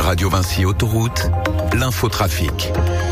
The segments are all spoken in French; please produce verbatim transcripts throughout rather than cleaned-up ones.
Radio Vinci Autoroute, l'infotrafic.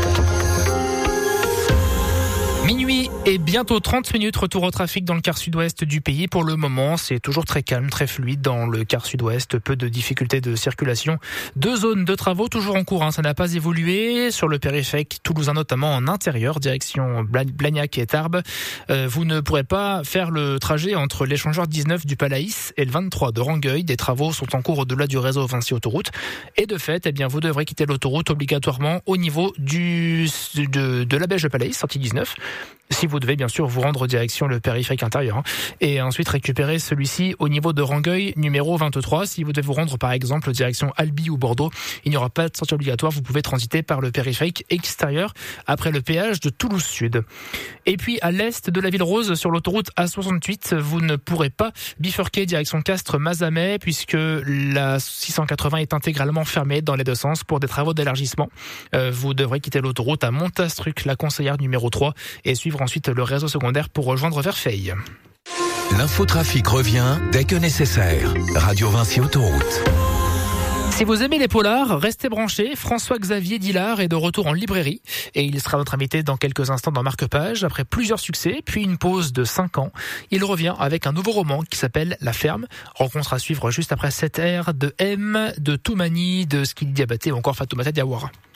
Minuit et bientôt trente minutes, retour au trafic dans le quart sud-ouest du pays. Pour le moment, c'est toujours très calme, très fluide dans le quart sud-ouest. Peu de difficultés de circulation. Deux zones de travaux toujours en cours, hein, ça n'a pas évolué. Sur le périphérique toulousain, notamment en intérieur, direction Blagnac et Tarbes. Euh, vous ne pourrez pas faire le trajet entre l'échangeur dix-neuf du Palaïs et le vingt-trois de Rangueil. Des travaux sont en cours au-delà du réseau Vinci Autoroute. Et de fait, eh bien, vous devrez quitter l'autoroute obligatoirement au niveau du, de, de la Bèche de Palaïs, sortie dix-neuf. Si vous devez bien sûr vous rendre direction le périphérique intérieur, hein, et ensuite récupérer celui-ci au niveau de Rangueil numéro vingt-trois. Si vous devez vous rendre par exemple direction Albi ou Bordeaux, il n'y aura pas de sortie obligatoire, vous pouvez transiter par le périphérique extérieur après le péage de Toulouse Sud. Et puis à l'est de la Ville Rose, sur l'autoroute A soixante-huit, vous ne pourrez pas bifurquer direction Castres-Mazamet puisque la six cent quatre-vingts est intégralement fermée dans les deux sens pour des travaux d'élargissement. Euh, vous devrez quitter l'autoroute à Montastruc, la conseillère numéro trois, et suivre ensuite le réseau secondaire pour rejoindre Verfeil. L'infotrafic revient dès que nécessaire. Radio Vinci Autoroute. Si vous aimez les polars, restez branchés. François-Xavier Dillard est de retour en librairie et il sera notre invité dans quelques instants dans Marque-Page. Après plusieurs succès, puis une pause de cinq ans, il revient avec un nouveau roman qui s'appelle La Ferme. Rencontre à suivre juste après cette ère de M, de Toumani, de Skili Diabaté ou encore Fatoumata Diawara.